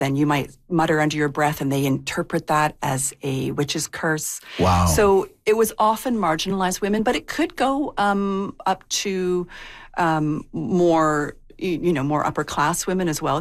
then you might mutter under your breath, and they interpret that as a witch's curse. Wow. So it was often marginalized women, but it could go up to more, more upper class women as well.